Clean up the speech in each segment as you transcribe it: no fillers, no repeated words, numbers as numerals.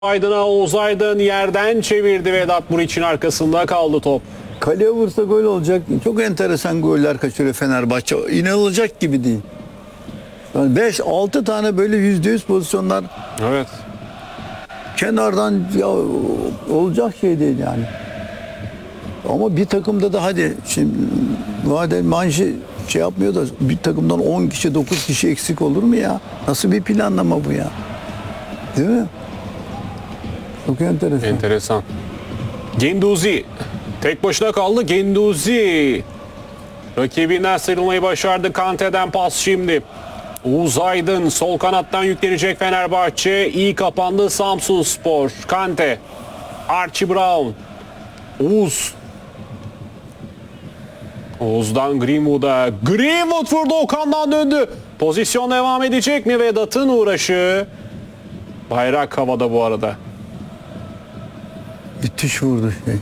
Aydın'a Oğuz Aydın yerden çevirdi. Vedat Muriç'in arkasında kaldı top. Kaleye vursa gol olacak. Çok enteresan goller kaçırıyor Fenerbahçe. İnanılacak gibi değil. Yani 5-6 tane böyle %100 pozisyonlar Evet. kenardan ya, olacak şey değil yani. Ama bir takımda da hadi şimdi madem Manji şey yapmıyor da bir takımdan 10 kişi 9 kişi eksik olur mu ya? Nasıl bir planlama bu ya? Değil mi? Çok enteresan. Enteresan. Genduzi. Tek başına kaldı Genduzi. Rakibinden sıyrılmayı başardı. Kante'den pas şimdi. Oğuz Aydın sol kanattan yüklenecek Fenerbahçe. İyi kapandı Samsunspor. Kante. Archie Brown. Oğuz. Oğuz'dan Greenwood'a. Greenwood vurdu, Okan'dan döndü. Pozisyon devam edecek mi? Vedat'ın uğraşı. Bayrak havada bu arada. Müthiş vurdu şey.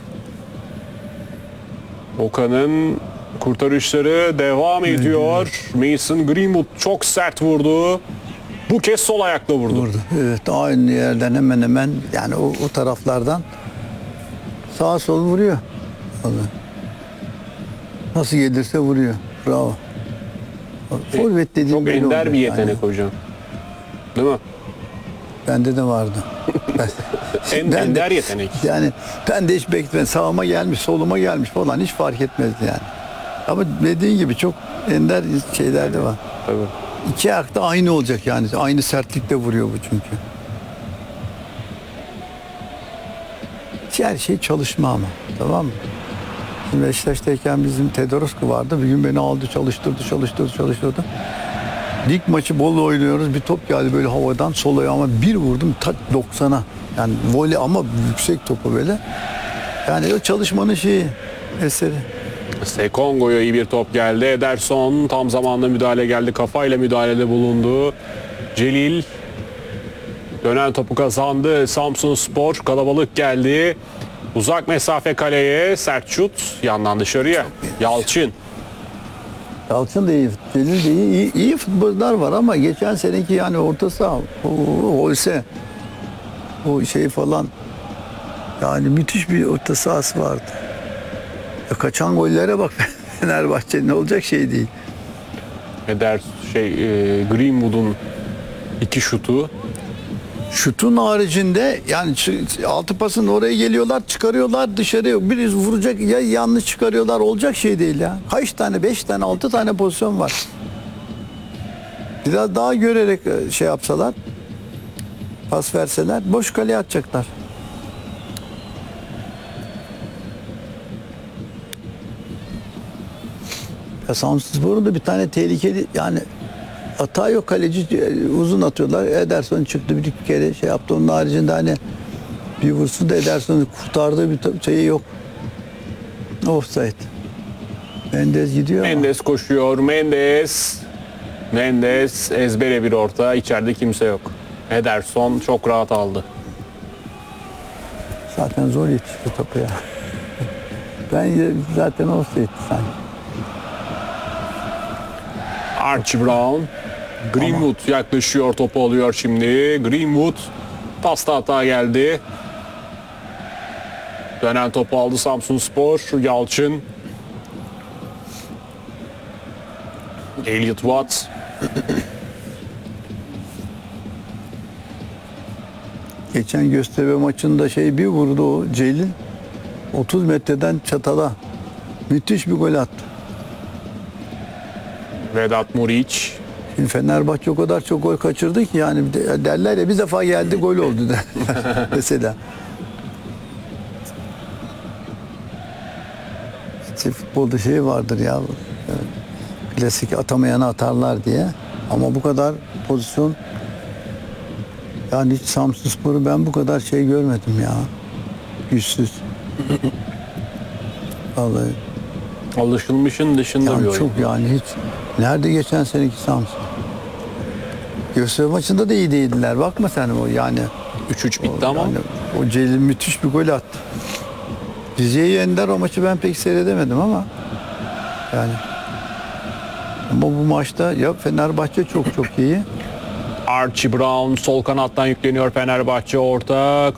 Okan'ın kurtarışları devam ediyor. Mason Greenwood çok sert vurdu. Bu kez sol ayakla vurdu. Evet, aynı yerden hemen hemen yani o taraflardan sağa sol vuruyor. Vallahi. Nasıl gelirse vuruyor. Bravo. Forvet dediğim Çok böyle ender oluyor bir yetenek yani. hocam. Değil mi? Bende de vardı. Ender yetenek. Yani ben de hiç beklemedim. Sağıma gelmiş, soluma gelmiş falan hiç fark etmezdi yani. Ama dediğin gibi çok ender şeyler de var. Tabii. İki ayakta aynı olacak yani. Aynı sertlikte vuruyor bu çünkü. Her şey çalışma ama. Tamam mı? Şimdi Beşiktaş'tayken bizim Tedorosko vardı. Bir gün beni aldı çalıştırdı. Lig maçı bol oynuyoruz. Bir top geldi böyle havadan sol ayağıma bir vurdum tak 90'a. Yani voley ama yüksek topu böyle. Yani o çalışmanın şeyi eseri. Sekongo'ya iyi bir top geldi. Ederson tam zamanında müdahale geldi. Kafayla müdahalede bulundu. Celil dönen topu kazandı. Samsunspor kalabalık geldi. Uzak mesafe kaleye sert şut. Yandan dışarıya. Yalçın. Yalçın da iyi, Celil de iyi futbolcular var ama geçen seneki yani orta saha, Holse, o şey falan yani müthiş bir orta sahası vardı. Ya kaçan gollere bak Fenerbahçe ne olacak şey değil. Greenwood'un iki şutu. Şutun haricinde yani altı pasın oraya geliyorlar çıkarıyorlar dışarıya biri vuracak ya yanlış çıkarıyorlar olacak şey değil ya. Kaç tane 5 tane 6 tane pozisyon var. Biraz daha görerek şey yapsalar pas verseler boş kaleye atacaklar. Ya Samsunspor'un da bir tane tehlikeli yani hata yok kaleci uzun atıyorlar. Ederson çıktı bir kere şey yaptı. Onun haricinde hani bir vursun da Ederson'u kurtardığı bir şeyi yok. Offside. Mendes gidiyor Mendes koşuyor. Mendes ezbere bir orta. İçeride kimse yok. Ederson çok rahat aldı. zaten zor yetişti topu ya. Ben zaten offside sanki. Archie Brown. Greenwood yaklaşıyor, topu alıyor şimdi. Greenwood pasta hata geldi. Dönen topu aldı Samsunspor. Yalçın. Elliot Watt. Geçen Göztepe maçında şey bir vurdu o Celil. 30 metreden çatala. Müthiş bir gol attı. Vedat Muriç. Şimdi Fenerbahçe o kadar çok gol kaçırdı ki yani derler ya bir defa geldi gol oldu der. Mesela. İşte futbolda şey vardır ya. Klasik atamayanı atarlar diye. Ama bu kadar pozisyon yani hiç Samsunspor'u ben bu kadar şey görmedim ya. Güçsüz. Vallahi. Alışılmışın dışında bir Yani oyun. çok yani hiç. Nerede geçen seneki Samsun? Göztepe maçında da iyi değildiler. Bakma sen o yani. 3-3 bitti ama. Yani o Celil müthiş bir gol attı. Rize'yi yendiler o maçı ben pek seyredemedim ama yani ama bu maçta ya Fenerbahçe çok iyi. Archie Brown sol kanattan yükleniyor Fenerbahçe orta.